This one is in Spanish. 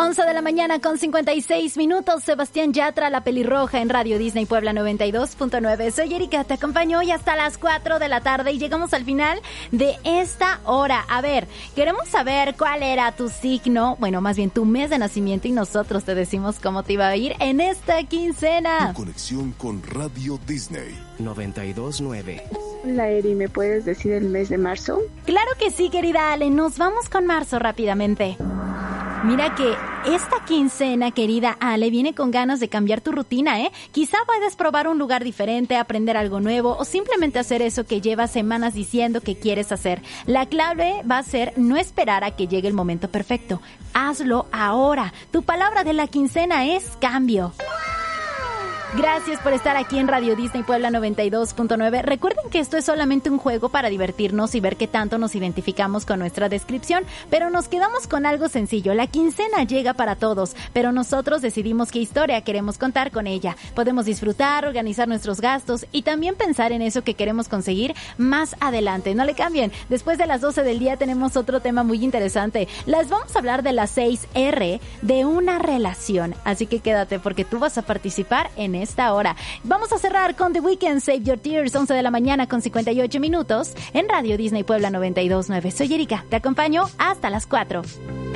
11 de la mañana con 56 minutos. Sebastián Yatra, La Pelirroja en Radio Disney Puebla 92.9. Soy Erika, te acompaño hoy hasta las 4 de la tarde y llegamos al final de esta hora. A ver, queremos saber cuál era tu signo, bueno, más bien tu mes de nacimiento y nosotros te decimos cómo te iba a ir en esta quincena. Tu conexión con Radio Disney 92.9. Hola Eri, ¿me puedes decir el mes de marzo? Claro que sí, querida Ale, nos vamos con marzo rápidamente. Mira que esta quincena, querida Ale, viene con ganas de cambiar tu rutina, ¿eh? Quizá puedes probar un lugar diferente, aprender algo nuevo o simplemente hacer eso que llevas semanas diciendo que quieres hacer. La clave va a ser no esperar a que llegue el momento perfecto. Hazlo ahora. Tu palabra de la quincena es cambio. Gracias por estar aquí en Radio Disney Puebla 92.9. Recuerden que esto es solamente un juego para divertirnos y ver qué tanto nos identificamos con nuestra descripción, pero nos quedamos con algo sencillo. La quincena llega para todos, pero nosotros decidimos qué historia queremos contar con ella. Podemos disfrutar, organizar nuestros gastos y también pensar en eso que queremos conseguir más adelante. No le cambien. Después de las 12 del día tenemos otro tema muy interesante. Les vamos a hablar de las 6R de una relación. Así que quédate porque tú vas a participar en esta hora. Vamos a cerrar con The Weeknd, Save Your Tears, 11 de la mañana con 58 minutos en Radio Disney Puebla 92.9. Soy Erika, te acompaño hasta las 4.